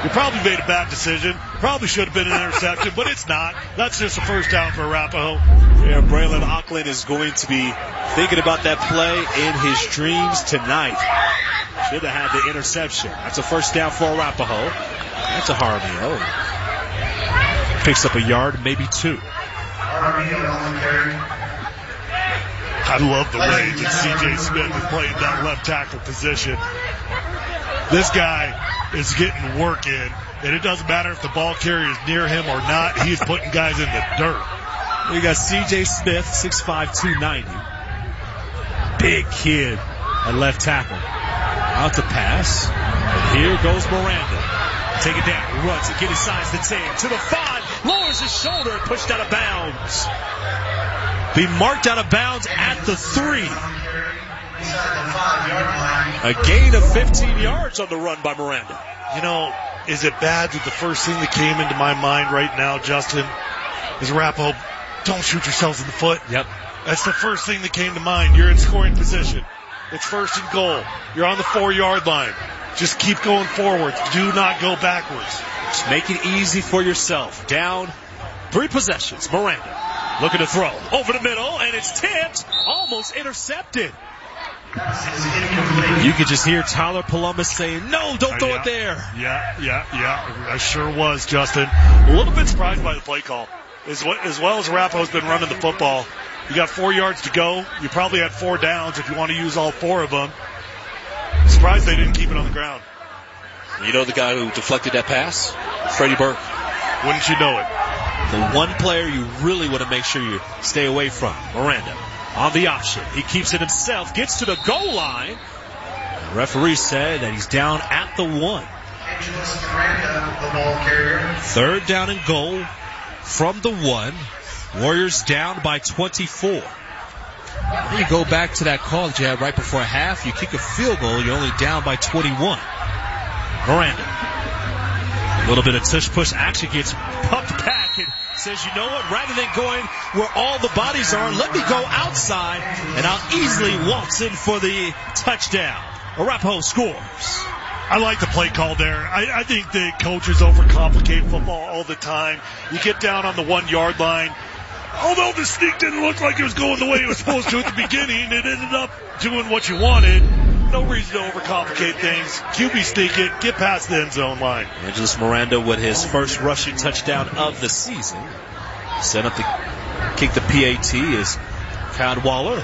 You probably made a bad decision. Probably should have been an interception, but it's not. That's just a first down for Arapahoe. Yeah, Braylon Auckland is going to be thinking about that play in his dreams tonight. Should have had the interception. That's a first down for Arapahoe. That's a Jaramillo. Picks up a yard, maybe two. I love the way that C.J. Smith is playing that left tackle position. This guy is getting work in, and it doesn't matter if the ball carrier is near him or not. He's putting guys in the dirt. We got C.J. Smith, 6'5", 290. Big kid at left tackle. Out to pass. And here goes Miranda. Take it down, runs it, get inside the 10, to the 5, lowers his shoulder and pushed out of bounds. Be marked out of bounds at the 3. A gain of 15 yards on the run by Miranda. You know, is it bad that the first thing that came into my mind right now, Justin, is Arapahoe, don't shoot yourselves in the foot. Yep. That's the first thing that came to mind. You're in scoring position. It's first and goal. You're on the 4-yard line. Just keep going forward. Do not go backwards. Just make it easy for yourself. Down 3 possessions. Miranda looking to throw over the middle, and it's tipped. Almost intercepted. You could just hear Tyler Columbus saying, no, don't throw it there. Yeah. I sure was, Justin. A little bit surprised by the play call. As well as Arapahoe's been running the football, you got 4 yards to go. You probably had 4 downs if you want to use all 4 of them. Surprised they didn't keep it on the ground. You know the guy who deflected that pass? Freddie Burke. Wouldn't you know it? The one player you really want to make sure you stay away from. Miranda on the option. He keeps it himself, gets to the goal line. The referee said that he's down at the 1. 3rd down and goal from the 1. Warriors down by 24. When you go back to that call that you had right before half, you kick a field goal, you're only down by 21. Miranda. A little bit of tush-push action, gets pumped back and says, you know what, rather than going where all the bodies are, let me go outside, and I'll easily waltz in for the touchdown. Arapahoe scores. I like the play call there. I think the coaches overcomplicate football all the time. You get down on the 1-yard line. Although the sneak didn't look like it was going the way it was supposed to at the beginning, it ended up doing what you wanted. No reason to overcomplicate things. QB sneak it, get past the end zone line. Angeles Miranda with his first rushing touchdown of the season. Set up to kick the PAT is Cadwaller.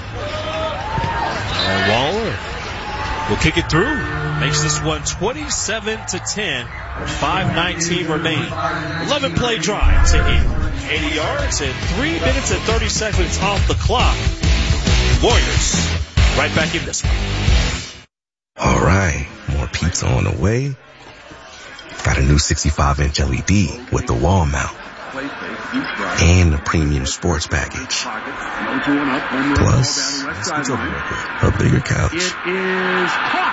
Waller will kick it through. Makes this one 27-10. 5:19 remaining. 11-play drive to end. 80 yards and 3 minutes and 30 seconds off the clock. Warriors right back in this one. All right, more pizza on the way. Got a new 65-inch LED with the wall mount and a premium sports package. Plus, a bigger couch. It is caught.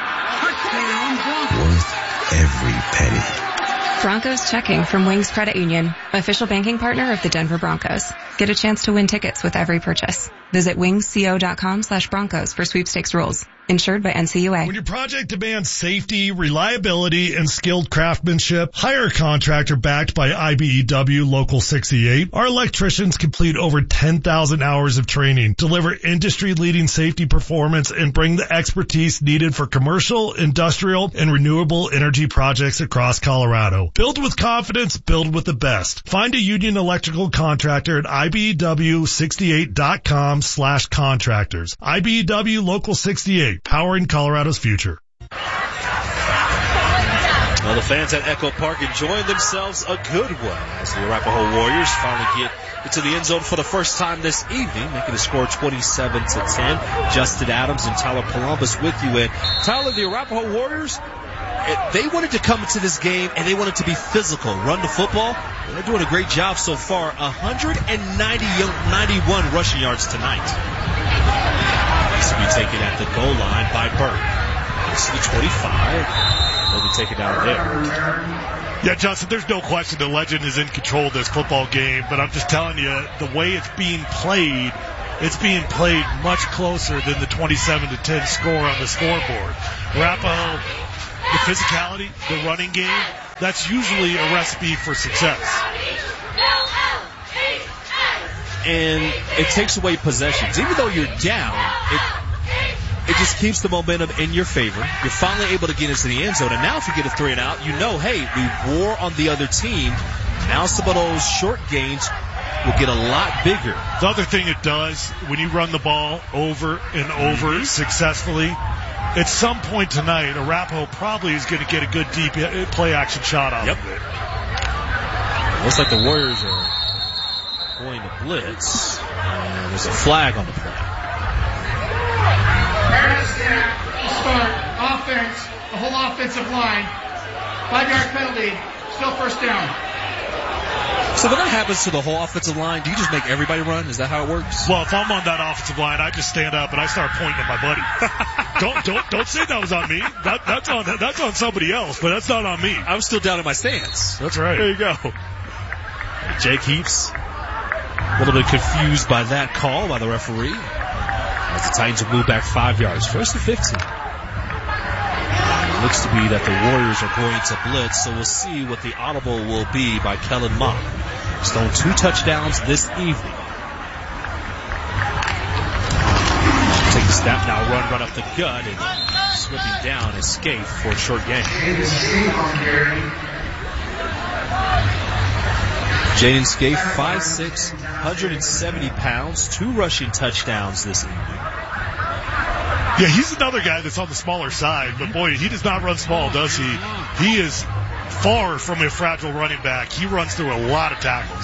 Worth every penny. Broncos checking from Wings Credit Union, official banking partner of the Denver Broncos. Get a chance to win tickets with every purchase. Visit wingsco.com/Broncos for sweepstakes rules. Insured by NCUA. When your project demands safety, reliability, and skilled craftsmanship, hire a contractor backed by IBEW Local 68. Our electricians complete over 10,000 hours of training, deliver industry-leading safety performance, and bring the expertise needed for commercial, industrial, and renewable energy projects across Colorado. Build with confidence, build with the best. Find a union electrical contractor at IBEW68.com/contractors. IBEW Local 68. Powering Colorado's future. Well, the fans at Echo Park enjoying themselves a good one as the Arapahoe Warriors finally get into the end zone for the first time this evening, making the score 27-10. Justin Adams and Tyler Columbus with you. And Tyler, the Arapahoe Warriors, they wanted to come into this game and they wanted to be physical, run the football. They're doing a great job so far. 191 rushing yards tonight. Needs to be taken at the goal line by Burke. It's the 25. They'll be taken out there. Yeah, Justin, there's no question the legend is in control of this football game, but I'm just telling you, the way it's being played much closer than the 27-10 score on the scoreboard. Arapahoe, the physicality, the running game, that's usually a recipe for success. And it takes away possessions. Even though you're down, it just keeps the momentum in your favor. You're finally able to get into the end zone. And now if you get a 3 and out, you know, hey, we wore on the other team. Now some of those short gains will get a lot bigger. The other thing it does, when you run the ball over and over successfully, at some point tonight, Arapahoe probably is going to get a good deep play action shot out of it. Looks like the Warriors are going to blitz, and there's a flag on the play. Start offense, the whole offensive line, 5-yard penalty, still first down. So when that happens to the whole offensive line, do you just make everybody run? Is that how it works? Well, if I'm on that offensive line, I just stand up and I start pointing at my buddy. don't say that was on me. That's on somebody else, but that's not on me. I'm still down in my stance. That's right. There you go. Jake Heaps, a little bit confused by that call by the referee, as the Titans will move back 5 yards. First and 15. It looks to be that the Warriors are going to blitz, so we'll see what the audible will be by Kellen Mock. He's thrown 2 touchdowns this evening. Take the snap now, run up the gut, and slipping down is Scaife for a short gain. Jaden Scaife, 5'6", 170 pounds, 2 rushing touchdowns this evening. Yeah, he's another guy that's on the smaller side, but boy, he does not run small, does he? He is far from a fragile running back. He runs through a lot of tackles.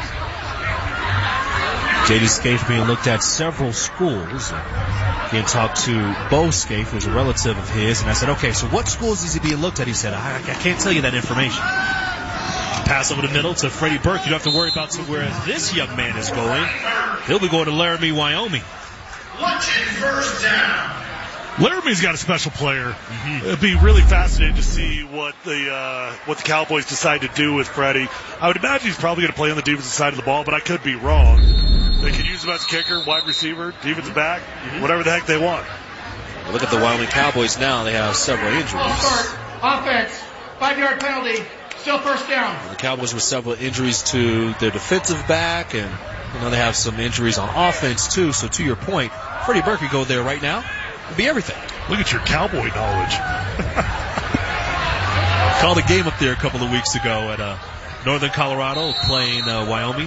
Jaden Scaife being looked at several schools. Again, talked to Bo Scaife, who's a relative of his, and I said, okay, so what schools is he being looked at? He said, I can't tell you that information. Pass over the middle to Freddie Burke. You don't have to worry about to where this young man is going. He'll be going to Laramie, Wyoming. First down. Laramie's got a special player. Mm-hmm. It'd be really fascinating to see what the Cowboys decide to do with Freddie. I would imagine he's probably going to play on the defensive side of the ball, but I could be wrong. They could use him as a kicker, wide receiver, defensive back, whatever the heck they want. Look at the Wyoming Cowboys now. They have several injuries. Offense, 5-yard penalty, still first down. The Cowboys with several injuries to their defensive back, and they have some injuries on offense too. So to your point, Freddie Burke could go there right now. It'd be everything. Look at your Cowboy knowledge. Called a game up there a couple of weeks ago at Northern Colorado playing Wyoming.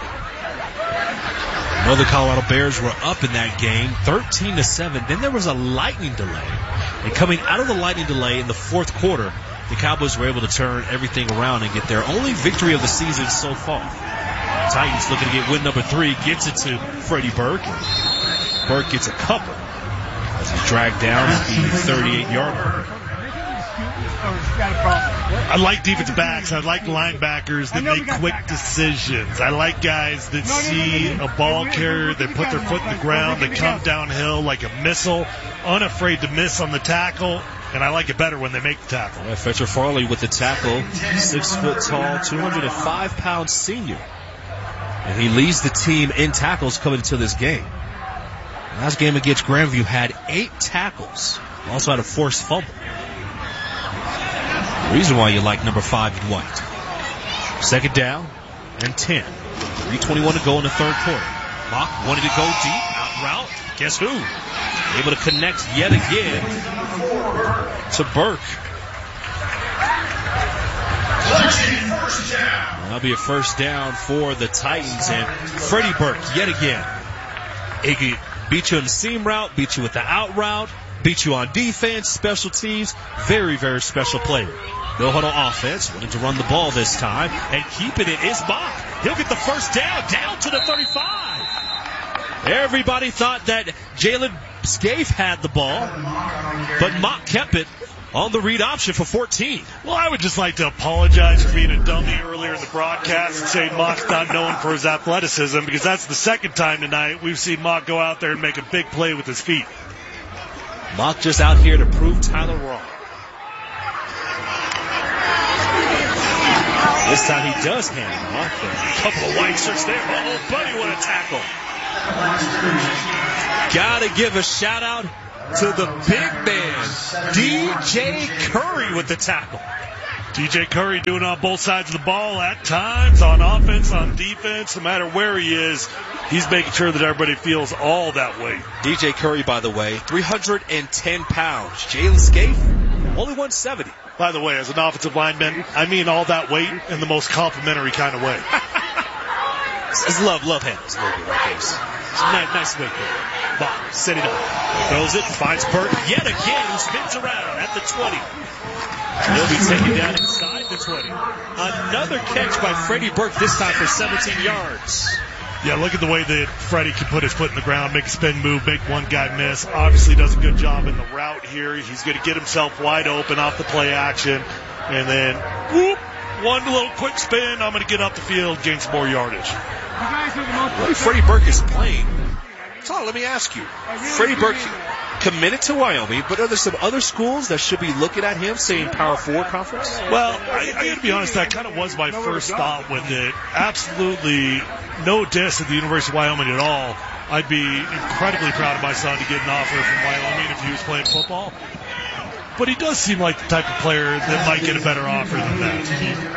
Northern Colorado Bears were up in that game 13-7. Then there was a lightning delay. And coming out of the lightning delay in the fourth quarter, the Cowboys were able to turn everything around and get their only victory of the season so far. Titans looking to get win number 3, gets it to Freddie Burke. Burke gets a couple as he's dragged down at the 38-yard mark. I like defensive backs. I like linebackers that make quick decisions. I like guys that see a ball carrier, they put their foot in the ground, they come downhill like a missile, unafraid to miss on the tackle, and I like it better when they make the tackle. Yeah, Fletcher Farley with the tackle, 6 foot tall, 205-pound senior. And he leads the team in tackles coming into this game. Last game against Grandview had 8 tackles. Also had a forced fumble. Reason why you like number 5 in white. Second down and 10. 3:21 to go in the third quarter. Mock wanted to go deep, out route. Guess who? Able to connect yet again to Burke. That'll be a first down for the Titans, and Freddie Burke yet again. He can beat you on the seam route, beat you with the out route, beat you on defense, special teams. Very, very special player. No huddle offense, wanting to run the ball this time, and keeping it is Mock. He'll get the first down to the 35. Everybody thought that Jalen Scaife had the ball, but Mock kept it on the read option for 14. Well, I would just like to apologize for being a dummy earlier in the broadcast and saying Mock's not known for his athleticism, because that's the second time tonight we've seen Mock go out there and make a big play with his feet. Mock just out here to prove Tyler wrong. This time he does hand it off. A couple of white shirts there. Oh, buddy, what a tackle. Gotta give a shout out to the big man, DJ Curry, with the tackle. DJ Curry doing it on both sides of the ball at times, on offense, on defense, no matter where he is, he's making sure that everybody feels all that weight. DJ Curry, by the way, 310 pounds. Jalen Scaife, only 170. By the way, as an offensive lineman, I mean all that weight in the most complimentary kind of way. It's love handles a little bit right there. It's a nice weight there. Ball, set it up. Throws it, finds Burke yet again, who spins around at the 20. He'll be taken down inside the 20. Another catch by Freddie Burke, this time for 17 yards. Yeah, look at the way that Freddie can put his foot in the ground, make a spin move, make one guy miss. Obviously does a good job in the route here. He's going to get himself wide open off the play action. And then, whoop, one little quick spin. I'm going to get up the field, gain some more yardage. Freddie Burke is playing. So let me ask you, Freddie Burke committed to Wyoming, but are there some other schools that should be looking at him, saying Power 4 conference? Well, I got to be honest, that kind of was my first thought with it. Absolutely no diss at the University of Wyoming at all. I'd be incredibly proud of my son to get an offer from Wyoming if he was playing football. But he does seem like the type of player that might get a better offer than that.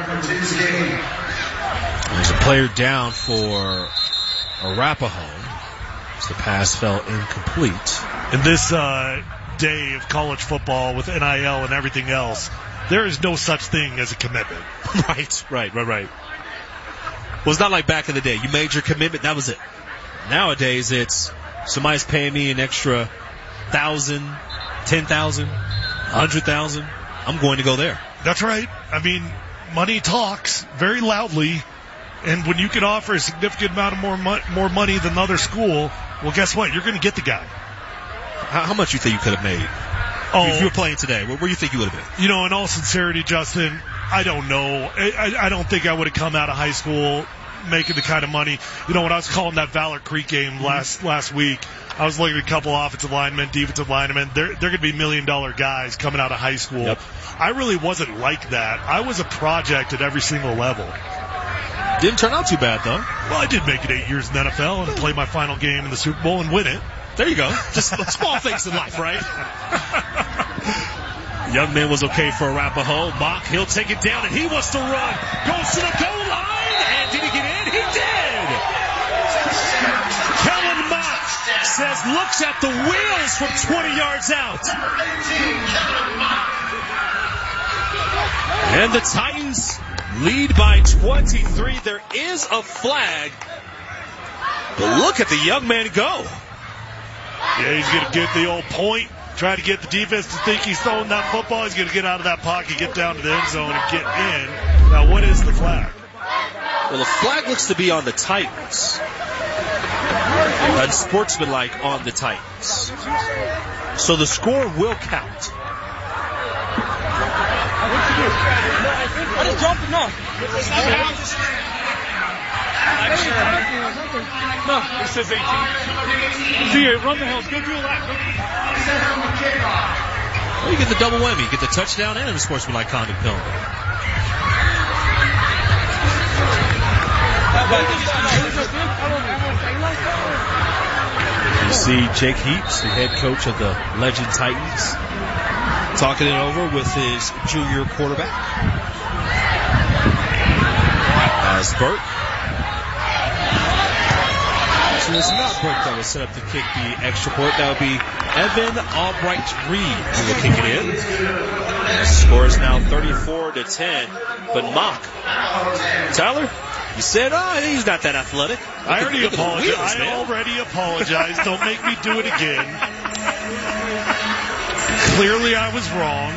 There's a player down for Arapahoe. The pass fell incomplete. In this day of college football with NIL and everything else, there is no such thing as a commitment. Right. Well, it's not like back in the day. You made your commitment, that was it. Nowadays, it's somebody's paying me an extra 1,000, 10,000, 100,000. I'm going to go there. That's right. I mean, money talks very loudly. And when you can offer a significant amount of more money than the other school, well, guess what? You're going to get the guy. How much you think you could have made? If you were playing today, where do you think you would have been? You know, in all sincerity, Justin, I don't know. I don't think I would have come out of high school making the kind of money. You know, when I was calling that Valor Creek game last week, I was looking at a couple offensive linemen, defensive linemen. They're going to be $1 million guys coming out of high school. Yep. I really wasn't like that. I was a project at every single level. Didn't turn out too bad, though. Well, I did make it 8 years in the NFL and play my final game in the Super Bowl and win it. There you go. Just small things in life, right? Young man was okay for Arapahoe. Mock, he'll take it down, and he wants to run. Goes to the goal line, and did he get in? He did! Kellen Mock says, looks at the wheels from 20 yards out. And the Titans lead by 23. There is a flag. But look at the young man go. Yeah, he's going to get the old point, try to get the defense to think he's throwing that football. He's going to get out of that pocket, get down to the end zone, and get in. Now, what is the flag? Well, the flag looks to be on the Titans. Unsportsmanlike on the Titans. So the score will count. I just dropped it, no. No, it says 18. See, run the hills. Go do a lap. Well, you get the double whammy. You get the touchdown and the sportsmanlike conduct penalty. You see Jake Heaps, the head coach of the Legend Titans, talking it over with his junior quarterback. As Burke. So it's not Burke that will set up to kick the extra point. That would be Evan Albright Reed who will kick it in. The score is now 34-10. But Mock. Tyler, you said, he's not that athletic. I already apologized. Don't make me do it again. Clearly I was wrong.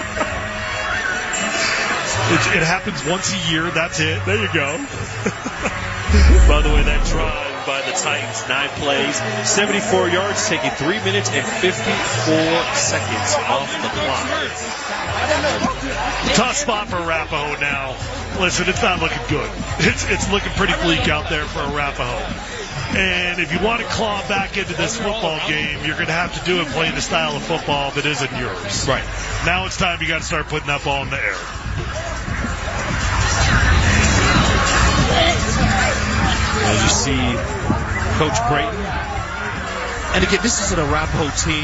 It happens once a year. That's it. There you go. By the way, that drive by the Titans, 9 plays, 74 yards, taking 3 minutes and 54 seconds off the clock. Tough spot for Arapahoe now. Listen, it's not looking good. It's looking pretty bleak out there for Arapahoe. And if you want to claw back into this football game, you're going to have to do it playing the style of football that isn't yours. Right. Now it's time you got to start putting that ball in the air. As you see Coach Brayton And again, this is an Arapahoe team,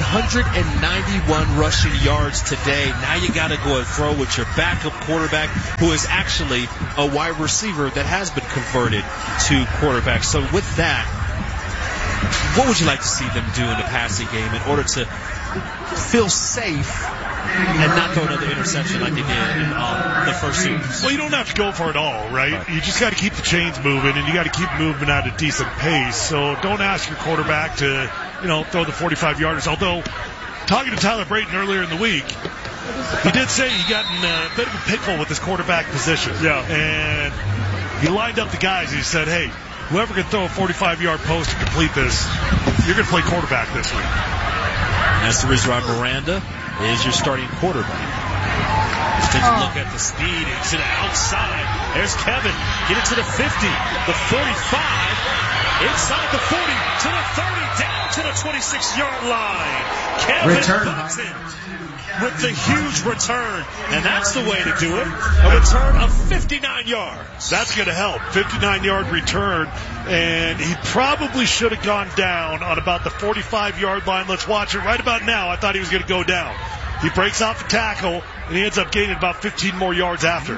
191 rushing yards today. Now you got to go and throw with your backup quarterback, who is actually a wide receiver that has been converted to quarterback. So with that, what would you like to see them do in the passing game in order to feel safe and not throw another interception like they did in the first series? Well, you don't have to go for it all, right? You just got to keep the chains moving, and you got to keep moving at a decent pace. So don't ask your quarterback to, throw the 45-yarders. Although, talking to Tyler Brayton earlier in the week, he did say he got in a bit of a pickle with his quarterback position. Yeah. And he lined up the guys, and he said, hey, whoever can throw a 45-yard post and complete this, you're going to play quarterback this week. That's the reason why Miranda is your starting quarterback. Let's take a look at the speed into the outside. There's Kevin. Get it to the 50, the 45, inside the 40, to the 30, down to the 26-yard line. Kevin Button with the huge return. And that's the way to do it. A return of 59 yards. That's going to help. 59-yard return. And he probably should have gone down on about the 45-yard line. Let's watch it right about now. I thought he was going to go down. He breaks off a tackle, and he ends up gaining about 15 more yards after.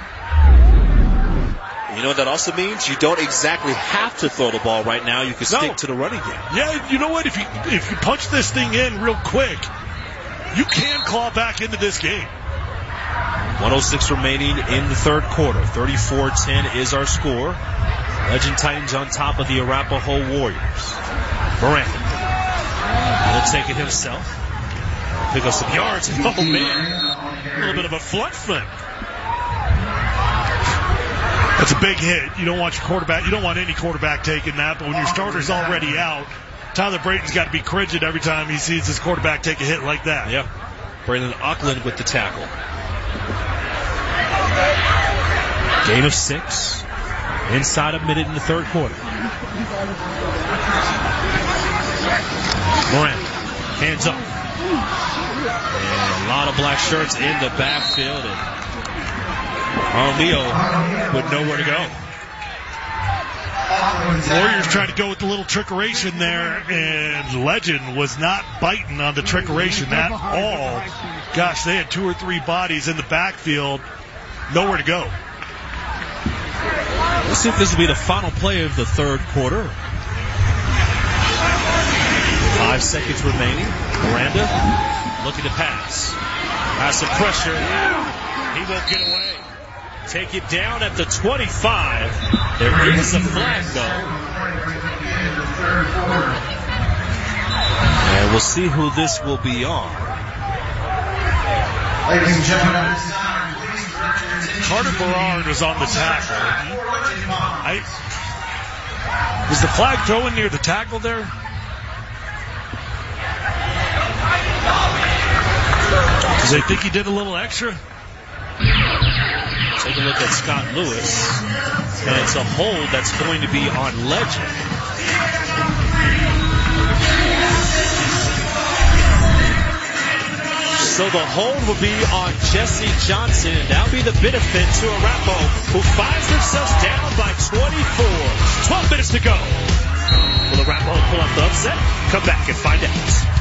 You know what that also means? You don't exactly have to throw the ball right now. You can stick to the running game. Yeah, you know what? If you punch this thing in real quick, you can claw back into this game. 106 remaining in the third quarter. 34-10 is our score. Legend Titans on top of the Arapahoe Warriors. Miranda will take it himself. Pick up some yards. Oh, man. A little bit of a front flip. That's a big hit. You don't want your quarterback. You don't want any quarterback taking that. But when your starter's already out, Tyler Brayton's got to be cringing every time he sees his quarterback take a hit like that. Yep. Brandon Auckland with the tackle. Gain of 6. Inside a minute in the third quarter. Miranda. Hands up. And a lot of black shirts in the backfield. And O'Neal with nowhere to go. Warriors trying to go with the little trickeration there, and Legend was not biting on the trickeration at all. Gosh, they had 2 or 3 bodies in the backfield. Nowhere to go. Let's see if this will be the final play of the third quarter. 5 seconds remaining. Miranda looking to pass. Has some pressure. He won't get away. Take it down at the 25. There is a flag, though. And we'll see who this will be on. Ladies and gentlemen, Carter Berard was on the tackle. Was the flag thrown near the tackle there? Does they think he did a little extra? Take a look at Scott Lewis, and it's a hold that's going to be on Legend. So the hold will be on Jesse Johnson, and that'll be the benefit to Arapahoe, who finds themselves down by 24. 12 minutes to go. Will Arapahoe pull off the upset? Come back and find out.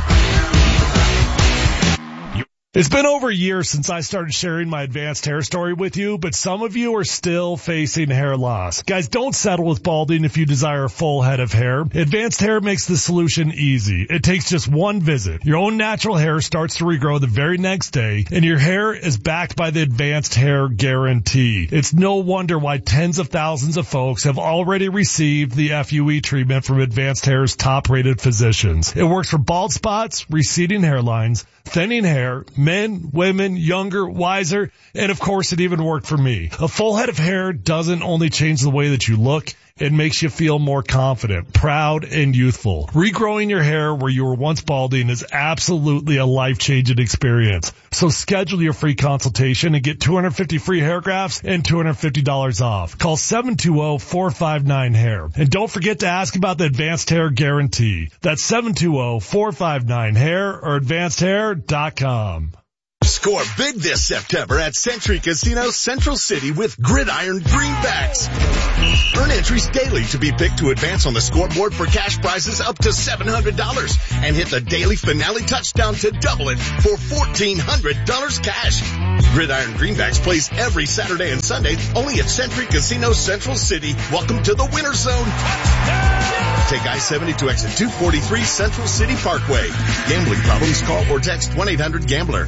It's been over a year since I started sharing my advanced hair story with you, but some of you are still facing hair loss. Guys, don't settle with balding if you desire a full head of hair. Advanced Hair makes the solution easy. It takes just one visit. Your own natural hair starts to regrow the very next day, and your hair is backed by the Advanced Hair Guarantee. It's no wonder why tens of thousands of folks have already received the FUE treatment from Advanced Hair's top-rated physicians. It works for bald spots, receding hairlines, thinning hair, men, women, younger, wiser, and of course it even worked for me. A full head of hair doesn't only change the way that you look, it makes you feel more confident, proud, and youthful. Regrowing your hair where you were once balding is absolutely a life-changing experience. So schedule your free consultation and get 250 free hair grafts and $250 off. Call 720-459-HAIR. And don't forget to ask about the Advanced Hair Guarantee. That's 720-459-HAIR or AdvancedHair.com. Score big this September at Century Casino Central City with Gridiron Greenbacks. Earn entries daily to be picked to advance on the scoreboard for cash prizes up to $700 and hit the daily finale touchdown to double it for $1,400 cash. Gridiron Greenbacks plays every Saturday and Sunday only at Century Casino Central City. Welcome to the Winter Zone. Take I-70 to exit 243 Central City Parkway. Gambling problems? Call or text 1-800-GAMBLER.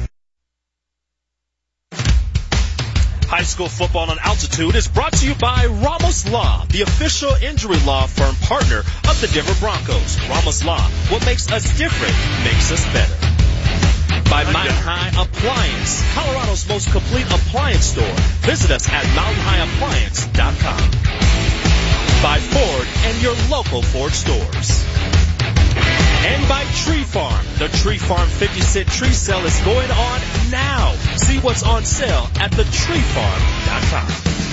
High school football on Altitude is brought to you by Ramos Law, the official injury law firm partner of the Denver Broncos. Ramos Law, what makes us different makes us better. By Mountain High Appliance, Colorado's most complete appliance store. Visit us at mountainhighappliance.com. By Ford and your local Ford stores. And by Tree Farm. The Tree Farm 50-cent tree sale is going on now. See what's on sale at thetreefarm.com.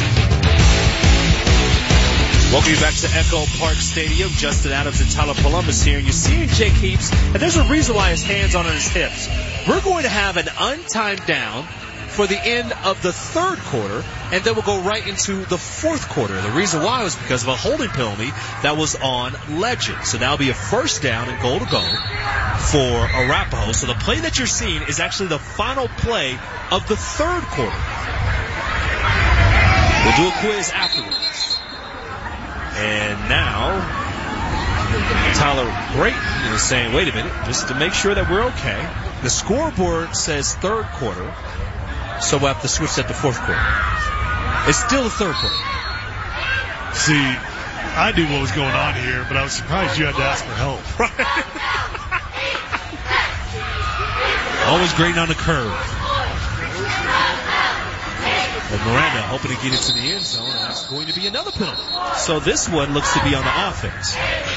Welcome you back to Echo Park Stadium. Justin Adams and Tyler Columbus here. And you're seeing Jake Heaps, and there's a reason why his hands aren't on his hips. We're going to have an untimed down for the end of the third quarter, and then we'll go right into the fourth quarter. The reason why was because of a holding penalty that was on Legend. So that'll be a first down and goal to go for Arapahoe. So the play that you're seeing is actually the final play of the third quarter. We'll do a quiz afterwards. And now, Tyler Brayton is saying, wait a minute, just to make sure that we're okay. The scoreboard says third quarter. So we'll have to switch that to fourth quarter. It's still the third quarter. See, I knew what was going on here, but I was surprised you had to ask for help. Always grading on the curve. But Miranda hoping to get into the end zone, and that's going to be another penalty. So this one looks to be on the offense.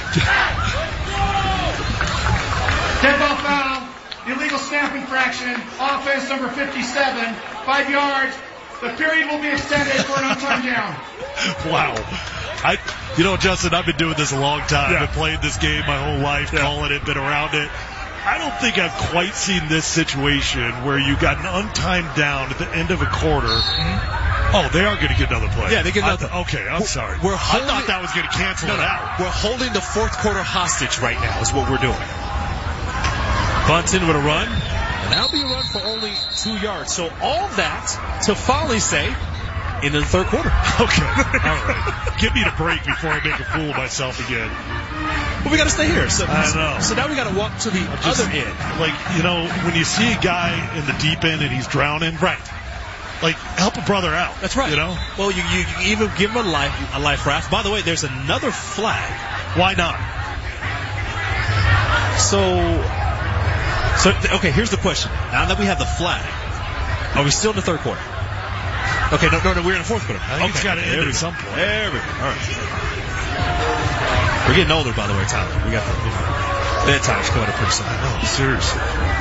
Dead ball foul. Illegal snap infraction. Offense number 57. 5 yards. The period will be extended for an untimed down. Wow. Justin, I've been doing this a long time. I've been playing this game my whole life, calling it, been around it. I don't think I've quite seen this situation where you got an untimed down at the end of a quarter. Mm-hmm. Oh, they are going to get another play. Yeah, they get another. Okay, I'm sorry. I thought that was going to cancel it out. We're holding the fourth quarter hostage right now is what we're doing. Bunton with a run, and that'll be a run for only 2 yards. So all that to finally say, into the third quarter. Okay, all right. Give me the break before I make a fool of myself again. Well, we got to stay here. So, I know. So now we got to walk to the other end. Like, when you see a guy in the deep end and he's drowning, right? Like, help a brother out. That's right. Well, you even give him a life raft. By the way, there's another flag. Why not? So, okay, here's the question. Now that we have the flag, are we still in the third quarter? Okay, no, we're in the fourth quarter. I think it's got to end at some point. There we go. All right. We're getting older, by the way, Tyler. We got the bedtime's coming up pretty soon. I know, seriously.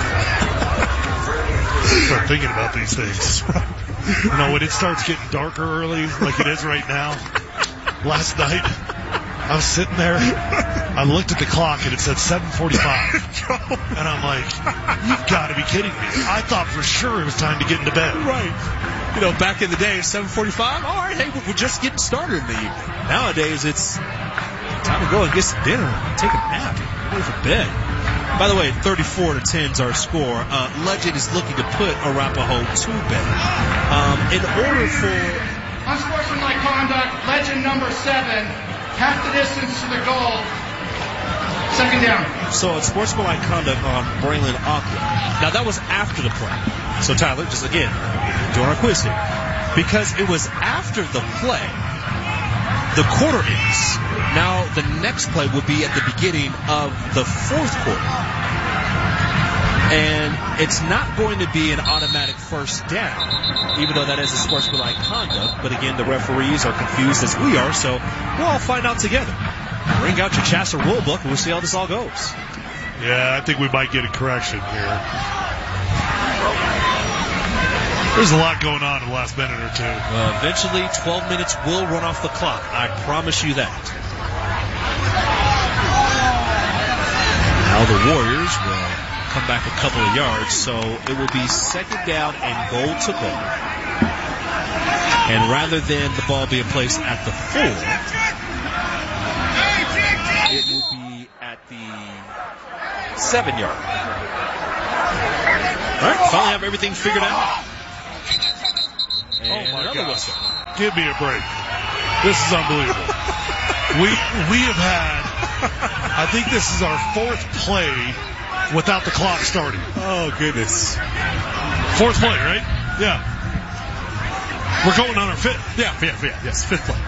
Start thinking about these things. When it starts getting darker early, like it is right now. Last night, I was sitting there. I looked at the clock and it said 7:45. And I'm like, you've got to be kidding me. I thought for sure it was time to get into bed. Right. Back in the day, 7:45. All right, hey, we're just getting started in the evening. Nowadays, it's time to go and get some dinner, take a nap, go for bed. By the way, 34-10 is our score. Legend is looking to put Arapahoe to bed. In order for unsportsmanlike conduct, Legend number 7, half the distance to the goal. Second down. So it's sportsmanlike conduct on Braylon Auckland. Now that was after the play. So Tyler, just again, doing our quiz here. Because it was after the play, the quarter ends. Now the next play would be at the beginning of the fourth quarter. And it's not going to be an automatic first down, even though that is a sportsmanlike conduct. But again, the referees are confused as we are, so we'll all find out together. Bring out your Chasser rule book and we'll see how this all goes. Yeah, I think we might get a correction here. There's a lot going on in the last minute or two. Eventually, 12 minutes will run off the clock. I promise you that. Now the Warriors will come back a couple of yards. So it will be second down and goal to go. And rather than the ball being placed at the 4, it will be at the 7-yard. All right, finally have everything figured out. And oh my another God. whistle. Give me a break. This is unbelievable. We have had, I think this is our 4th play without the clock starting. Oh, goodness. 4th play, right? Yeah. We're going on our 5th. Yeah, yes, 5th play.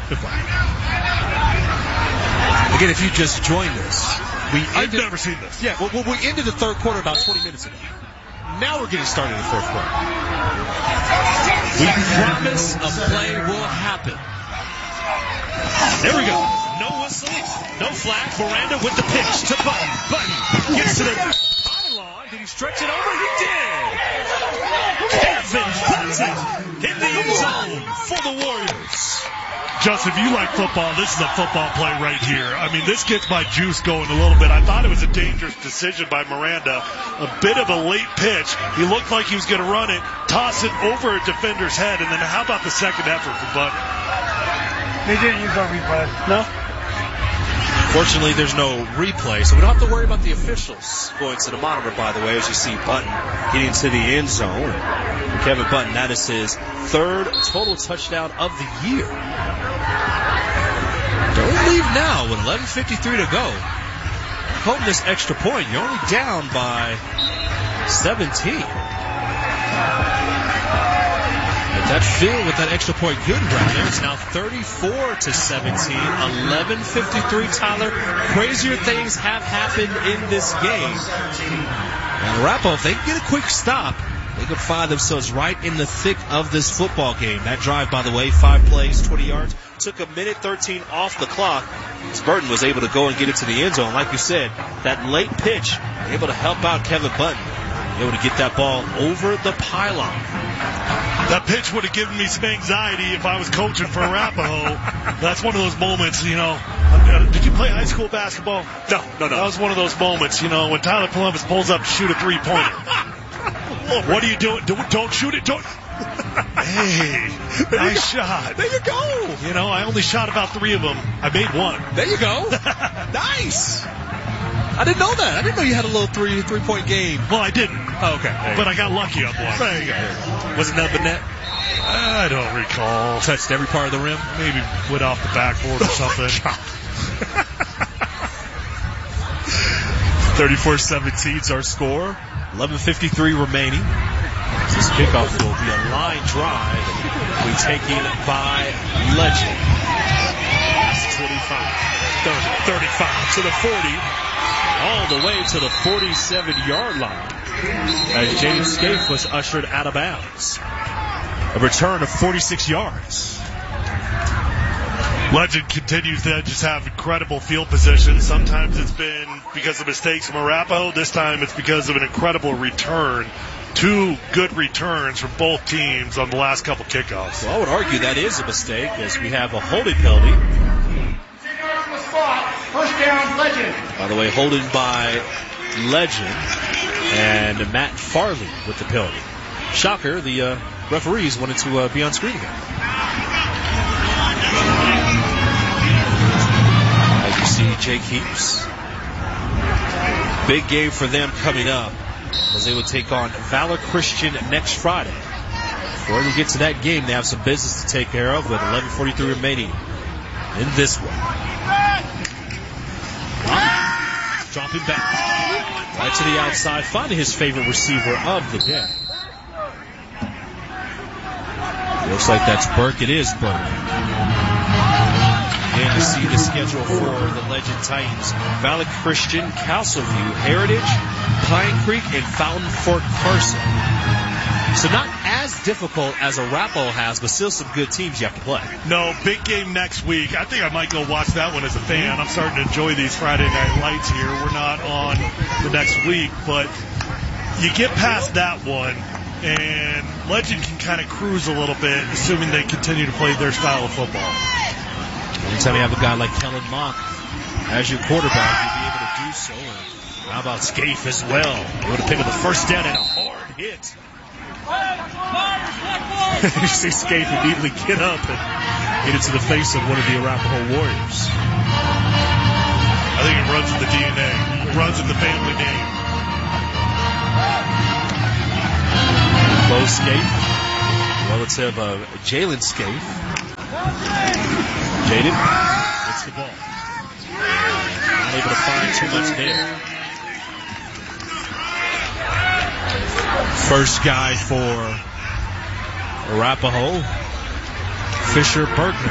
Again, if you just joined us, I've never seen this. Yeah, well, we ended the third quarter about 20 minutes ago. Now we're getting started in the fourth quarter. We promise a play will happen. There we go. No whistle, no flag. Miranda with the pitch to Button. Button gets to the pylon. Did he stretch it over? He did. Kevin Button in the end zone for the Warriors. Justin, if you like football, this is a football play right here. I mean, this gets my juice going a little bit. I thought it was a dangerous decision by Miranda. A bit of a late pitch. He looked like he was going to run it, toss it over a defender's head, and then how about the second effort from Button? They didn't use our replay. No. Fortunately, there's no replay, so we don't have to worry about the officials going to the monitor, by the way, as you see Button getting to the end zone. For Kevin Button, that is his 3rd total touchdown of the year. Don't leave now with 11:53 to go. Holding this extra point, you're only down by 17. That field with that extra point good right there. It's now 34-17. 11:53, Tyler. Crazier things have happened in this game. And Arapahoe, if they can get a quick stop, they could find themselves right in the thick of this football game. That drive, by the way, 5 plays, 20 yards. Took a minute 13 off the clock. As Burton was able to go and get it to the end zone. Like you said, that late pitch, able to help out Kevin Button. Able to get that ball over the pylon. That pitch would have given me some anxiety if I was coaching for Arapahoe. That's one of those moments, you know. Did you play high school basketball? No. That was one of those moments, you know, when Tyler Columbus pulls up to shoot a 3-pointer. What are you doing? Don't shoot it. Don't. Hey, nice shot. There you go. You know, I only shot about 3 of them. I made 1. There you go. Nice. I didn't know that. I didn't know you had a little three-point game. Well, I didn't. Oh, okay. But I got lucky on one. There you go. Was it nothing net? I don't recall. Touched every part of the rim? Maybe went off the backboard or something. 34-17 is our score. 11:53 remaining. This kickoff will be a line drive. We'll be taken by Legend. That's 25, 30, 35 to the 40. All the way to the 47-yard line as James Scaife was ushered out of bounds. A return of 46 yards. Legend continues to just have incredible field position. Sometimes it's been because of mistakes from Arapahoe. This time it's because of an incredible return. 2 good returns from both teams on the last couple kickoffs. Well, I would argue that is a mistake as we have a holding penalty. First down, Legend. By the way, holding by Legend and Matt Farley with the penalty. Shocker, the referees wanted to be on screen again. As you see, Jake Heaps. Big game for them coming up as they would take on Valor Christian next Friday. Before they get to that game, they have some business to take care of with 11:43 remaining in this one. Dropping back right to the outside, finding his favorite receiver of the day. Looks like that's Burke. It is Burke. And to see the schedule for the Legend Titans: Valley Christian, Castleview, Heritage, Pine Creek, and Fountain Fort Carson. So not as difficult as Arapahoe has, but still some good teams you have to play. No, big game next week. I think I might go watch that one as a fan. I'm starting to enjoy these Friday night lights here. We're not on the next week, but you get past that one, and Legend can kind of cruise a little bit, assuming they continue to play their style of football. Anytime you have a guy like Kellen Mock as your quarterback, you'll be able to do so. How about Scaife as well? Able to pick up the first down and a hard hit. You see Scaife immediately get up and get into the face of one of the Arapahoe Warriors. I think it runs in the DNA. It runs in the family name. Bo Scaife, relative of Jalen Scaife. Jaden gets the ball. Not able to find too much there. First guy for Arapahoe, Fisher Bergman.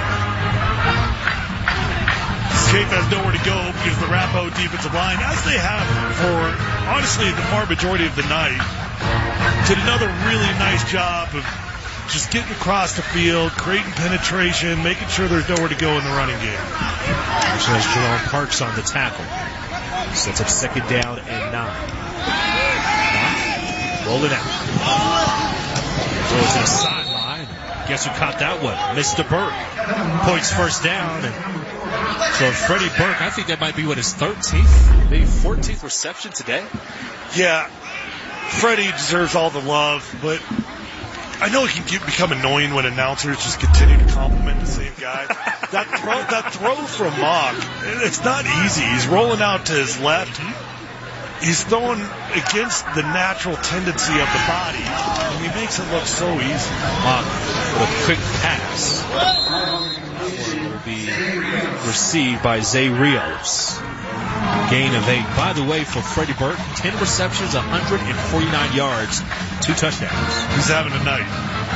Scaife has nowhere to go because the Arapahoe defensive line, as they have for, honestly, the far majority of the night, did another really nice job of just getting across the field, creating penetration, making sure there's nowhere to go in the running game. Actually has Jerome Parks on the tackle. Sets up second down and 9. Rolling out. Throws to the sideline. Guess who caught that one? Mr. Burke. Points first down. And so Freddie Burke, I think that might be his 13th, maybe 14th reception today. Yeah, Freddie deserves all the love, but I know it can become annoying when announcers just continue to compliment the same guy. That throw from Mock, it's not easy. He's rolling out to his left. He's throwing against the natural tendency of the body, and he makes it look so easy. Mock with a quick pass. Will be received by Zay Rios. Gain of 8. By the way, for Freddie Burke, 10 receptions, 149 yards, 2 touchdowns. He's having a night.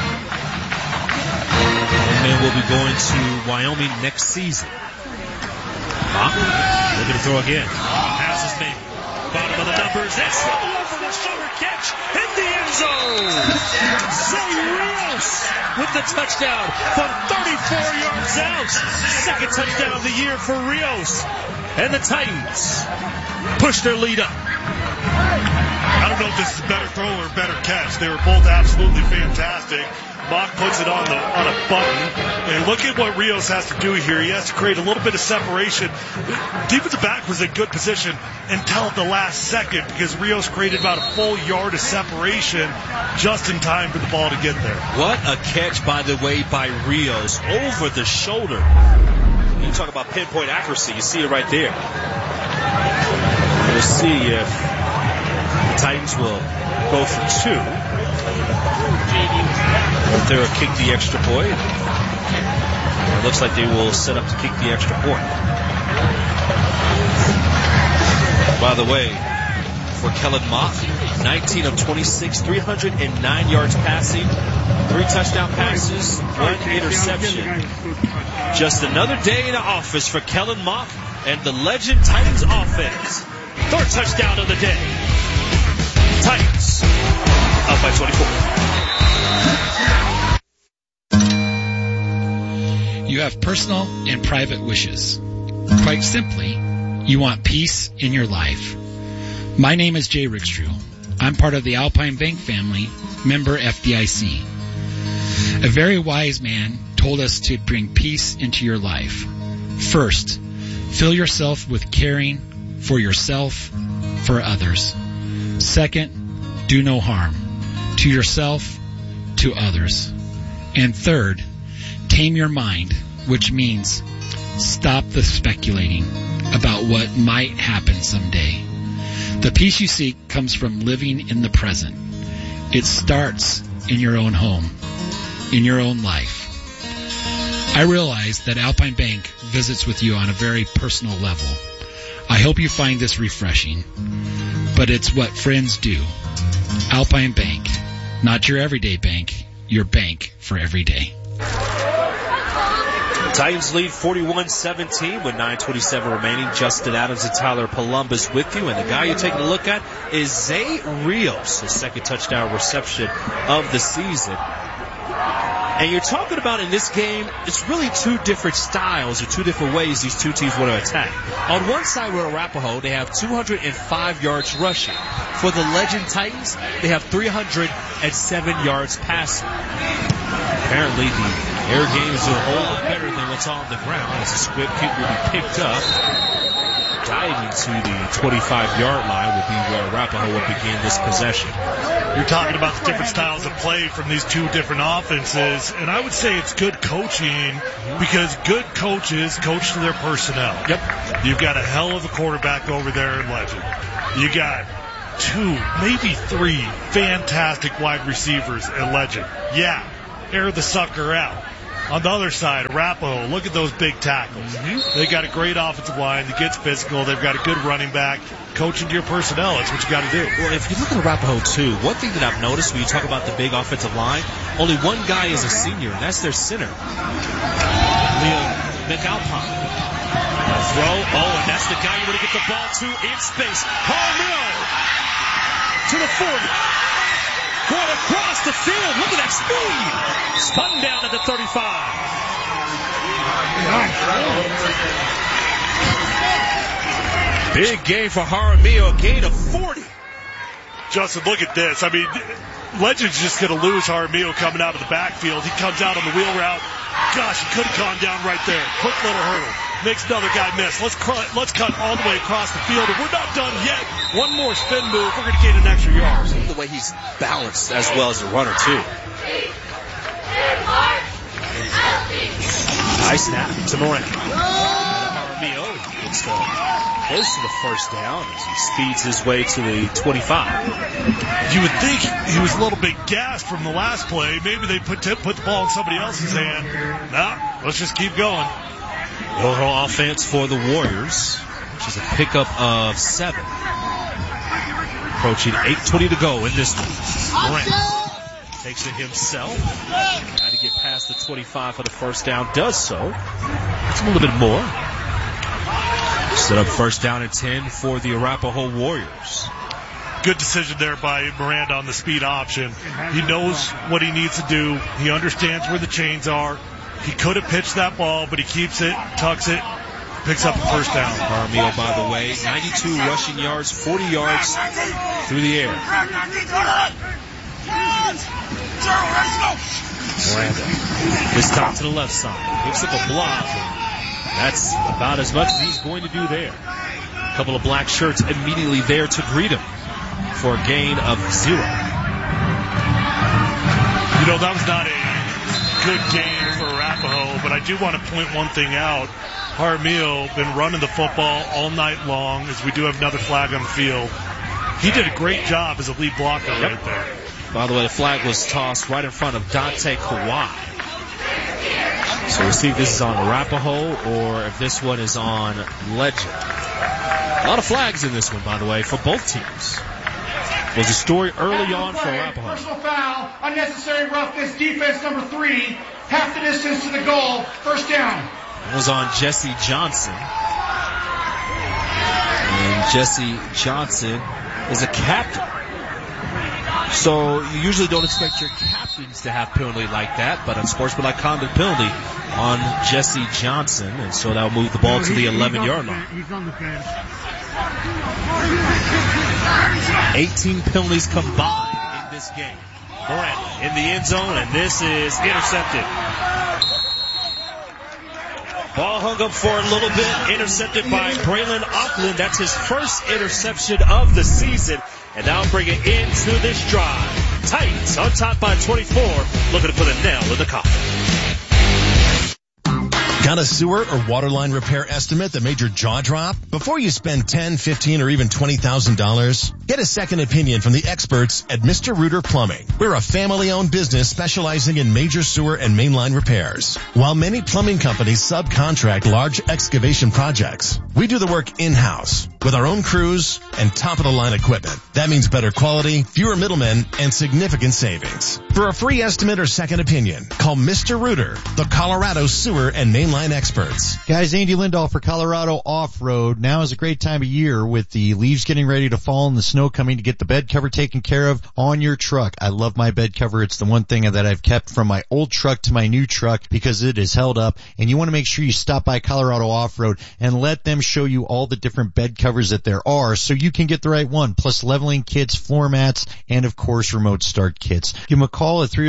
And then we'll be going to Wyoming next season. Mock looking to throw again. Pass is made. Bottom of the numbers. That's the over the shoulder catch in the end zone. Zay Rios with the touchdown from 34 yards out. Second touchdown of the year for Rios. And the Titans push their lead up. I don't know if this is a better throw or a better catch. They were both absolutely fantastic. Mock puts it on a button. And look at what Rios has to do here. He has to create a little bit of separation. Defensive back was in good position until the last second because Rios created about a full yard of separation just in time for the ball to get there. What a catch, by the way, by Rios over the shoulder. You talk about pinpoint accuracy. You see it right there. We'll see if the Titans will go for 2. If they'll kick the extra point. It looks like they will set up to kick the extra point. By the way, for Kellen Mock, 19 of 26, 309 yards passing, 3 touchdown passes, 1 interception. Just another day in the office for Kellen Mock and the Legend Titans offense. 3rd touchdown of the day. Titans up by 24. You have personal and private wishes. Quite simply, you want peace in your life. My name is Jay Rickstrew. I'm part of the Alpine Bank family, member FDIC. A very wise man told us to bring peace into your life. First, fill yourself with caring for yourself, for others. Second, do no harm to yourself, to others. And third, tame your mind, which means stop the speculating about what might happen someday. The peace you seek comes from living in the present. It starts in your own home, in your own life. I realize that Alpine Bank visits with you on a very personal level. I hope you find this refreshing, but it's what friends do. Alpine Bank, not your everyday bank, your bank for every day. Titans lead 41-17 with 9:27 remaining. Justin Adams and Tyler Columbus with you. And the guy you're taking a look at is Zay Rios, his 2nd touchdown reception of the season. And you're talking about in this game, it's really 2 different styles or 2 different ways these 2 teams want to attack. On one side with Arapahoe, they have 205 yards rushing. For the Legend Titans, they have 307 yards passing. Apparently, the air game is a whole lot better than what's on the ground as the squib kick will be picked up. diving to the 25-yard line would be where Arapahoe would begin this possession. You're talking about the different styles of play from these two different offenses, and I would say it's good coaching because good coaches coach to their personnel. Yep. You've got a hell of a quarterback over there in Legend. You got 2, maybe 3 fantastic wide receivers at Legend. Yeah, air the sucker out. On the other side, Arapahoe, look at those big tackles. They got a great offensive line that gets physical. They've got a good running back. Coaching to your personnel, that's what you got to do. Well, if you look at Arapahoe, too, one thing that I've noticed when you talk about the big offensive line, only one guy is a senior, and that's their center, Liam McAlpine. Throw, and that's the guy you want to get the ball to in space. Jaramillo to the 40. Going across the field. Look at that speed. Spun down at the 35. Big gain for Jaramillo. A gain of 40. Justin, look at this. I mean, Legend's just going to lose Jaramillo coming out of the backfield. He comes out on the wheel route. Gosh, he could have gone down right there. Quick little hurdle. Makes another guy miss. Let's cut all the way across the field. And we're not done yet. One more spin move. We're going to gain an extra yard. The way he's balanced as well as a runner, too. Nice snap to Moran. Jaramillo gets close to the first down as he speeds his way to the 25. You would think he was a little bit gassed from the last play. Maybe they put the ball in somebody else's hand. Nah, let's just keep going. Overall offense for the Warriors, which is a pickup of 7. Approaching 8:20 to go in this one. Morant takes it himself. Got to get past the 25 for the first down. Does so. It's a little bit more. Set up first down and 10 for the Arapahoe Warriors. Good decision there by Miranda on the speed option. He knows what he needs to do. He understands where the chains are. He could have pitched that ball, but he keeps it, tucks it, picks up a first down. Jaramillo, by the way, 92 rushing yards, 40 yards through the air. Miranda, this time to the left side. Looks like a block. That's about as much as he's going to do there. A couple of black shirts immediately there to greet him for a gain of 0. You know, that was not a good game for Arapahoe, but I do want to point one thing out. Jaramillo been running the football all night long, as we do have another flag on the field. He did a great job as a lead blocker right there. By the way, the flag was tossed right in front of Dante Kawhi. So we'll see if this is on Arapahoe or if this one is on Legend. A lot of flags in this one, by the way, for both teams. Was a story early on for Arapahoe. Personal foul, unnecessary roughness, defense number 3, half the distance to the goal, first down. It was on Jesse Johnson. And Jesse Johnson is a captain. So you usually don't expect your captains to have penalty like that, but unsportsmanlike conduct penalty on Jesse Johnson, and so that will move the ball to the 11-yard line. He's on the bench. 18 penalties combined in this game. Morant in the end zone, and this is intercepted. Ball hung up for a little bit, intercepted by Braylon Auckland. That's his first interception of the season, and now bring it into this drive. Titans on top by 24, looking to put a nail in the coffin. Got a sewer or water line repair estimate that made your jaw drop? Before you spend $10,000, $15,000, or even $20,000, get a second opinion from the experts at Mr. Reuter Plumbing. We're a family-owned business specializing in major sewer and mainline repairs. While many plumbing companies subcontract large excavation projects, we do the work in-house with our own crews and top-of-the-line equipment. That means better quality, fewer middlemen, and significant savings. For a free estimate or second opinion, call Mr. Reuter, the Colorado Sewer and Mainline experts. Guys, Andy Lindahl for Colorado Off-Road. Now is a great time of year with the leaves getting ready to fall and the snow coming to get the bed cover taken care of on your truck. I love my bed cover. It's the one thing that I've kept from my old truck to my new truck because it is held up, and you want to make sure you stop by Colorado Off-Road and let them show you all the different bed covers that there are so you can get the right one, plus leveling kits, floor mats, and of course remote start kits. Give them a call at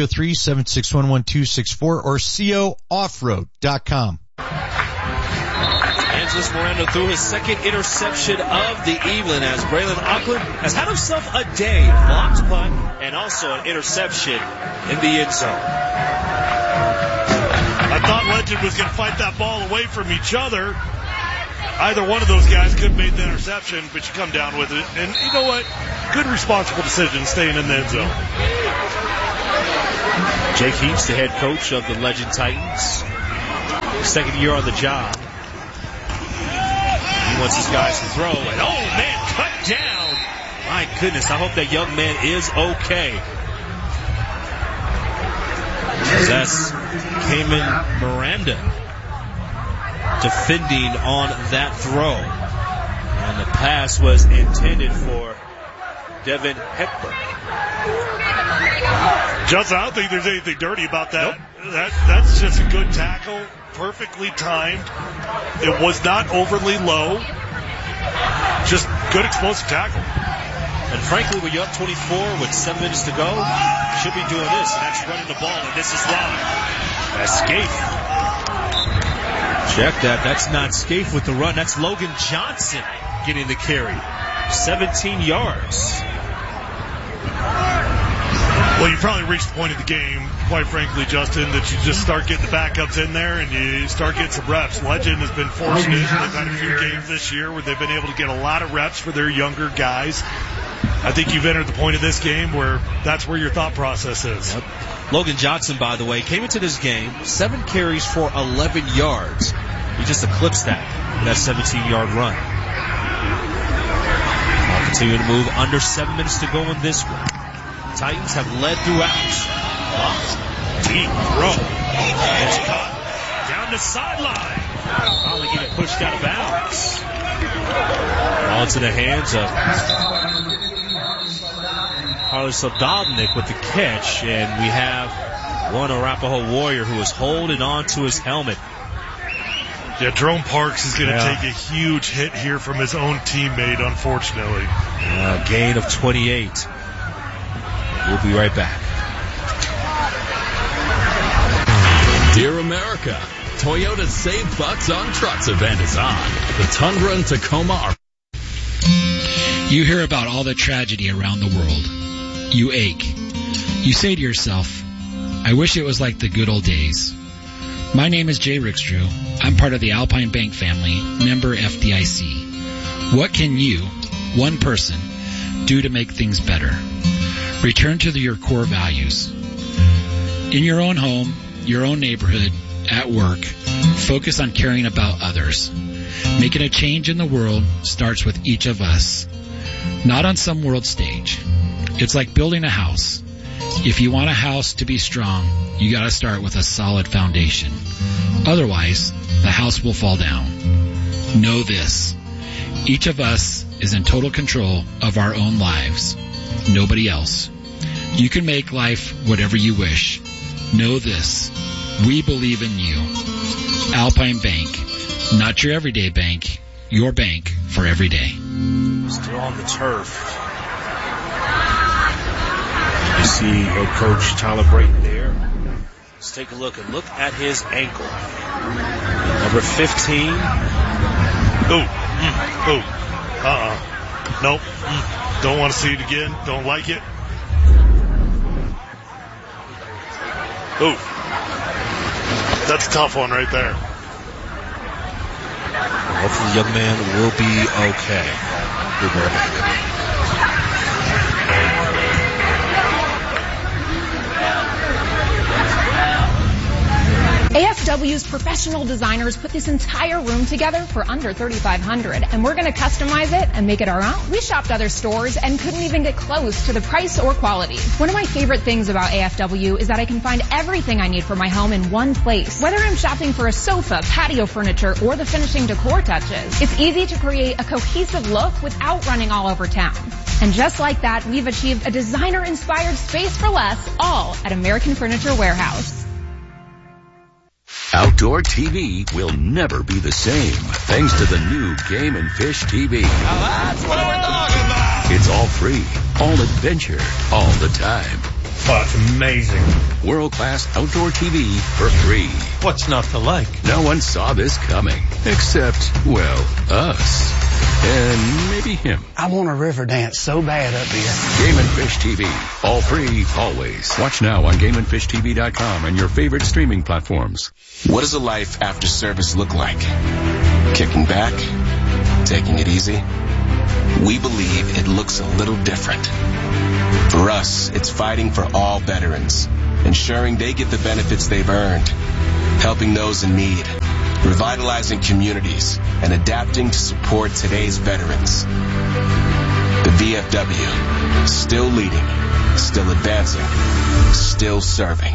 303-761-1264 or cooffroad.com. Angeles Miranda threw his second interception of the evening as Braylon Auckland has had himself a day. Blocked punt and also an interception in the end zone. I thought Legend was going to fight that ball away from each other. Either one of those guys could have made the interception, but you come down with it. And you know what? Good responsible decision staying in the end zone. Jake Heaps, the head coach of the Legend Titans. Second year on the job. He wants his guys to throw. And oh, man, cut down. My goodness, I hope that young man is okay. That's Cayman Miranda defending on that throw. And the pass was intended for Devin Heckberg. Justin, I don't think there's anything dirty about that. Nope. That's just a good tackle, perfectly timed. It was not overly low. Just good explosive tackle. And frankly, when you're up 24 with 7 minutes to go, you should be doing this, and that's running the ball, and this is why. That's Scaife. Check that. That's not Scaife with the run. That's Logan Johnson getting the carry. 17 yards. Well, you probably reached the point of the game, quite frankly, Justin, that you just start getting the backups in there and you start getting some reps. Legend has been fortunate. They've had a few games this year where they've been able to get a lot of reps for their younger guys. I think you've entered the point of this game where that's where your thought process is. Yep. Logan Johnson, by the way, came into this game 7 carries for 11 yards. He just eclipsed that with that 17-yard run. I'll continue to move under 7 minutes to go in this one. Titans have led throughout. Deep throw. It's caught. Down the sideline. Finally getting pushed out of bounds. Ball into the hands of Harley Soldovnik with the catch. And we have one Arapahoe Warrior who is holding on to his helmet. Yeah, Jerome Parks is going to take a huge hit here from his own teammate, unfortunately. Gain of 28. We'll be right back. Dear America, Toyota's Save Bucks on Trucks event is on. The Tundra and Tacoma are... You hear about all the tragedy around the world. You ache. You say to yourself, I wish it was like the good old days. My name is Jay Rickstrew. I'm part of the Alpine Bank family, member FDIC. What can you, one person, do to make things better? Return to your core values. In your own home, your own neighborhood, at work, focus on caring about others. Making a change in the world starts with each of us, not on some world stage. It's like building a house. If you want a house to be strong, you got to start with a solid foundation. Otherwise, the house will fall down. Know this. Each of us is in total control of our own lives. Nobody else. You can make life whatever you wish. Know this. We believe in you. Alpine Bank. Not your everyday bank. Your bank for every day. Still on the turf. You see head coach Tyler Brayton there. Let's take a look and look at his ankle. Number 15. Nope. Don't want to see it again. Don't like it. Ooh. That's a tough one right there. Hopefully the young man will be okay. AFW's professional designers put this entire room together for under $3,500, and we're going to customize it and make it our own. We shopped other stores and couldn't even get close to the price or quality. One of my favorite things about AFW is that I can find everything I need for my home in one place. Whether I'm shopping for a sofa, patio furniture, or the finishing decor touches, it's easy to create a cohesive look without running all over town. And just like that, we've achieved a designer-inspired space for less, all at American Furniture Warehouse. Outdoor TV will never be the same thanks to the new Game & Fish TV. Now that's what we're talking about. It's all free, all adventure, all the time. Oh, it's amazing. World-class outdoor TV for free. What's not to like? No one saw this coming. Except, well, us. And maybe him. I want a river dance so bad up here. Game and Fish TV. All free, always. Watch now on GameandFishTV.com and your favorite streaming platforms. What does a life after service look like? Kicking back? Taking it easy? We believe it looks a little different. For us, it's fighting for all veterans, ensuring they get the benefits they've earned, helping those in need, revitalizing communities, and adapting to support today's veterans. The VFW, still leading, still advancing, still serving.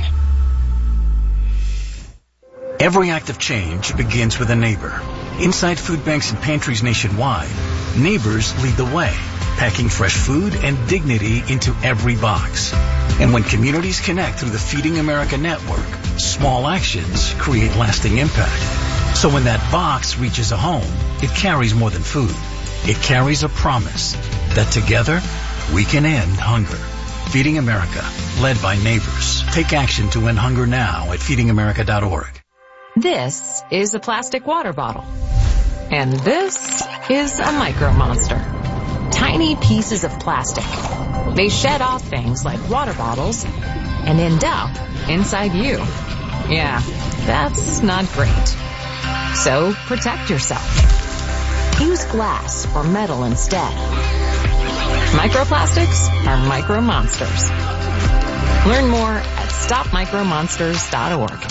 Every act of change begins with a neighbor. Inside food banks and pantries nationwide, neighbors lead the way, packing fresh food and dignity into every box. And when communities connect through the Feeding America network, small actions create lasting impact. So when that box reaches a home, it carries more than food. It carries a promise that together we can end hunger. Feeding America, led by neighbors. Take action to end hunger now at feedingamerica.org. This is a plastic water bottle. And this is a Micro Monster. Tiny pieces of plastic. They shed off things like water bottles and end up inside you. Yeah, that's not great. So protect yourself. Use glass or metal instead. Microplastics are Micro Monsters. Learn more at stopmicromonsters.org.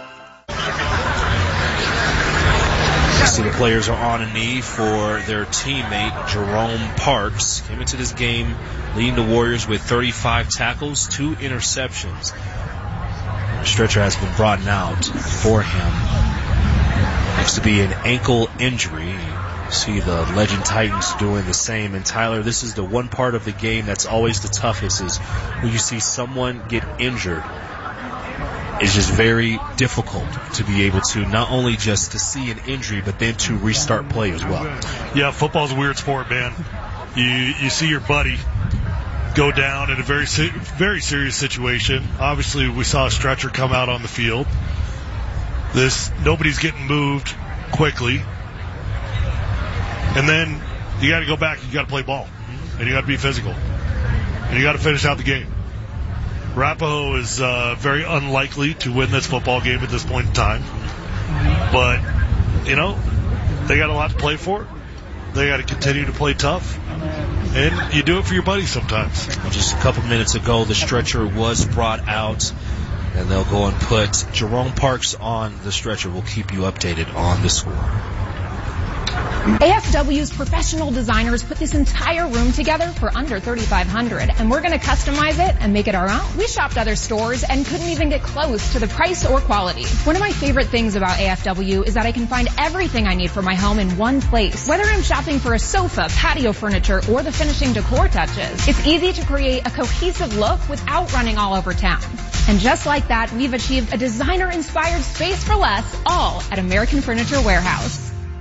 See, the players are on a knee for their teammate, Jerome Parks. Came into this game leading the Warriors with 35 tackles, 2 interceptions. The stretcher has been brought out for him. Looks to be an ankle injury. You see the Legend Titans doing the same. And Tyler, this is the one part of the game that's always the toughest, is when you see someone get injured. It's just very difficult to be able to not only just to see an injury, but then to restart play as well. Yeah, football's a weird sport, man. You see your buddy go down in a very serious situation. Obviously, we saw a stretcher come out on the field. Nobody's getting moved quickly. And then you got to go back and you got to play ball. And you got to be physical. And you got to finish out the game. Arapahoe is very unlikely to win this football game at this point in time. But, you know, they got a lot to play for. They got to continue to play tough. And you do it for your buddies sometimes. Well, just a couple minutes ago, the stretcher was brought out. And they'll go and put Jerome Parks on the stretcher. We'll keep you updated on the score. AFW's professional designers put this entire room together for under $3,500, and we're going to customize it and make it our own. We shopped other stores and couldn't even get close to the price or quality. One of my favorite things about AFW is that I can find everything I need for my home in one place. Whether I'm shopping for a sofa, patio furniture, or the finishing decor touches, it's easy to create a cohesive look without running all over town. And just like that, we've achieved a designer-inspired space for less, all at American Furniture Warehouse.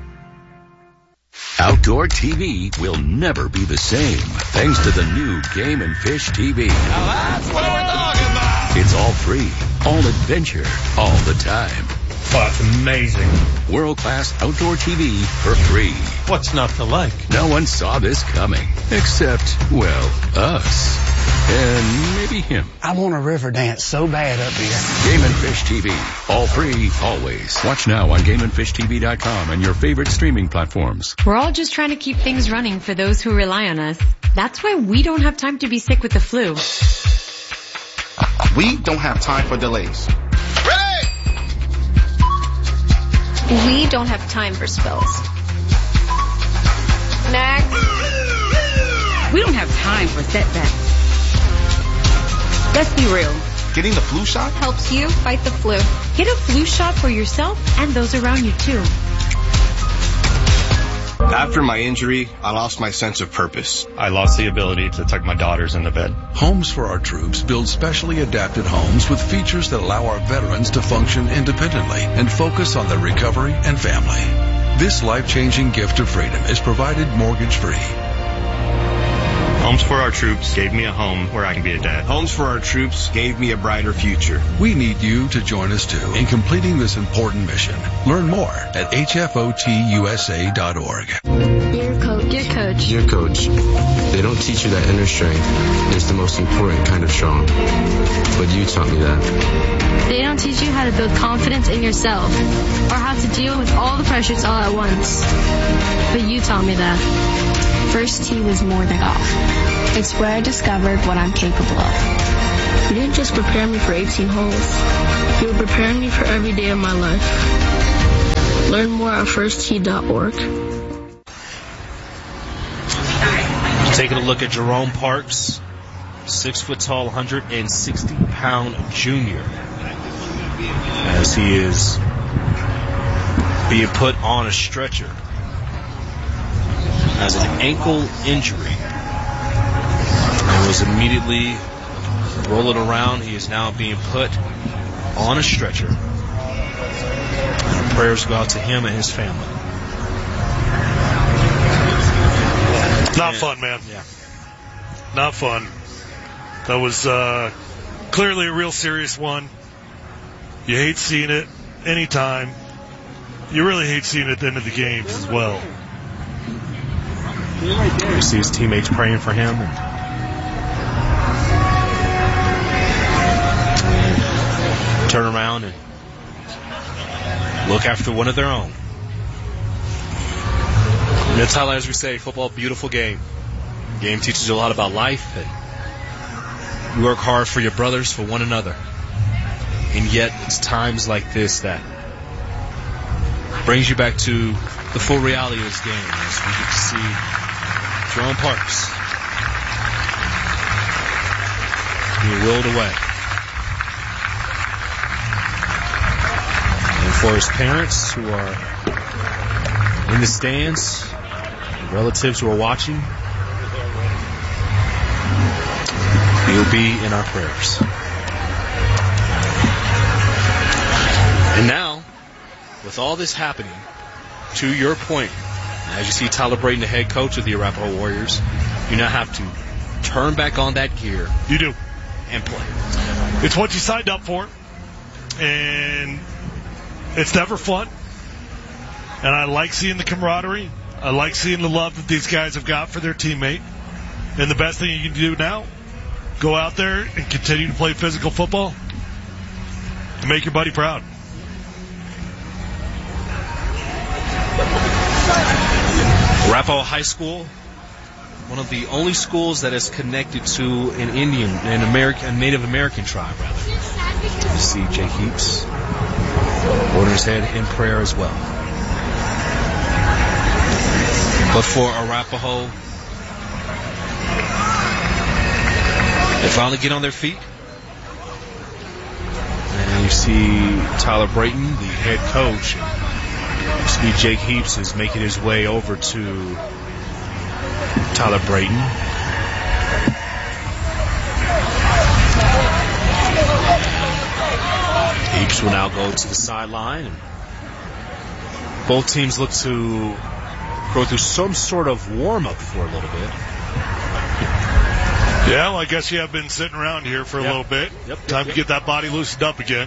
Outdoor TV will never be the same thanks to the new Game and Fish TV. Now that's what we're talking about. It's all free, all adventure, all the time. Oh, it's amazing. World-class outdoor TV for free. What's not to like? No one saw this coming. Except, well, us. And maybe him. I want a river dance so bad up here. Game and Fish TV. All free, always. Watch now on GameandFishTV.com and your favorite streaming platforms. We're all just trying to keep things running for those who rely on us. That's why we don't have time to be sick with the flu. We don't have time for delays. We don't have time for spills. Next. We don't have time for setbacks. Let's be real. Getting the flu shot helps you fight the flu. Get a flu shot for yourself and those around you too. After my injury, I lost my sense of purpose. I lost the ability to tuck my daughters in the bed. Homes for Our Troops build specially adapted homes with features that allow our veterans to function independently and focus on their recovery and family. This life-changing gift of freedom is provided mortgage-free. Homes for Our Troops gave me a home where I can be a dad. Homes for Our Troops gave me a brighter future. We need you to join us too in completing this important mission. Learn more at hfotusa.org. Your coach. Your coach. Your coach. They don't teach you that inner strength is the most important kind of strong. But you taught me that. They don't teach you how to build confidence in yourself or how to deal with all the pressures all at once. But you taught me that. First tee was more than golf. It's where I discovered what I'm capable of. You didn't just prepare me for 18 holes. You were preparing me for every day of my life. Learn more at firsttee.org. Taking a look at Jerome Parks, 6 foot tall, 160-pound junior, as he is being put on a stretcher as an ankle injury, and was immediately rolling around. He is now being put on a stretcher. And prayers go out to him and his family. Not fun, man. Yeah. Not fun. That was clearly a real serious one. You hate seeing it anytime. You really hate seeing it at the end of the games as well. You see his teammates praying for him. And turn around and look after one of their own. And that's how, as we say, football, beautiful game. Game teaches you a lot about life, and you work hard for your brothers, for one another. And yet, it's times like this that brings you back to the full reality of this game, as we get to see Jerome Parks being willed away. And for his parents who are in the stands, relatives who are watching, he'll be in our prayers. And now, with all this happening, to your point, as you see Tyler Brayton, the head coach of the Arapahoe Warriors, you now have to turn back on that gear. You do. And play. It's what you signed up for, and it's never fun. And I like seeing the camaraderie. I like seeing the love that these guys have got for their teammate. And the best thing you can do now, go out there and continue to play physical football and make your buddy proud. Arapahoe High School, one of the only schools that is connected to an Native American tribe, rather. You see Jake Heaps holding his head in prayer as well. But for Arapahoe, they finally get on their feet. And you see Tyler Brayton, the head coach. You see Jake Heaps is making his way over to Tyler Brayton. Heaps will now go to the sideline. And both teams look to go through some sort of warm-up for a little bit. Yeah, well, I guess you have been sitting around here for a little bit. Time to get that body loosened up again.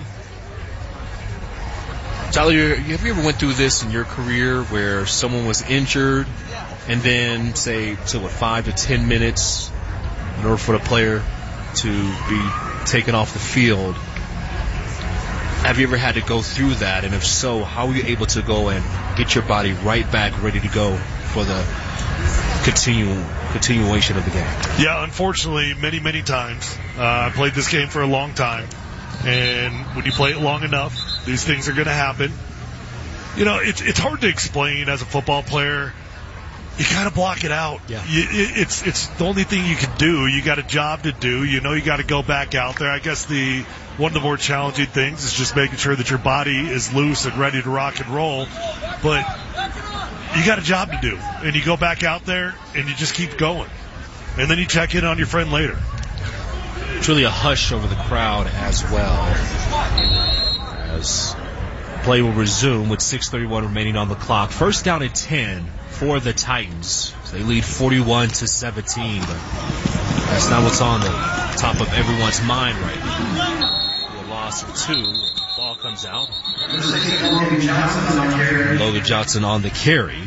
Tyler, have you ever went through this in your career where someone was injured and then, say, 5 to 10 minutes in order for the player to be taken off the field? Have you ever had to go through that? And if so, how were you able to go and get your body right back ready to go for the continuation of the game? Yeah, unfortunately, many, many times. I played this game for a long time. And when you play it long enough, these things are going to happen. You know, it's hard to explain as a football player. You kind of block it out. Yeah. It's the only thing you can do. You got a job to do. You know you got to go back out there. I guess one of the more challenging things is just making sure that your body is loose and ready to rock and roll. But you got a job to do. And you go back out there and you just keep going. And then you check in on your friend later. Truly a hush over the crowd as well, as play will resume with 6:31 remaining on the clock. First down at 10 for the Titans. They lead 41-17, but that's not what's on the top of everyone's mind right now. A loss of 2. The ball comes out. Logan Johnson on the carry.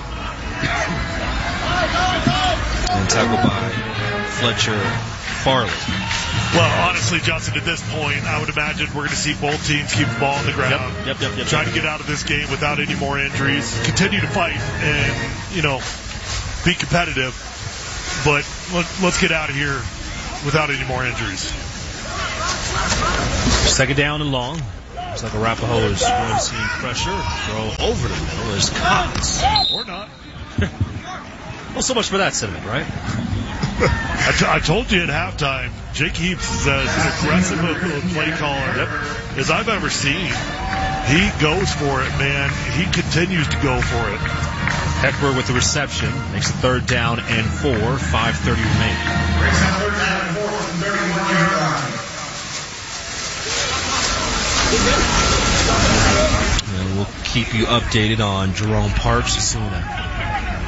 And tackled by Fletcher Farley. Well, honestly, Johnson, at this point, I would imagine we're going to see both teams keep the ball on the ground. Yep. Try to get out of this game without any more injuries. Continue to fight and, be competitive. But let's get out of here without any more injuries. Second down and long. Looks like Arapahoe is going to see pressure. Throw over the middle is Cox. Or not. Well, so much for that sentiment, right? I told you at halftime, Jake Heaps is as aggressive a play caller as I've ever seen. He goes for it, man. He continues to go for it. Heckler with the reception. Makes it 3rd down and 4. 5:30 remaining. And we'll keep you updated on Jerome Parks as soon as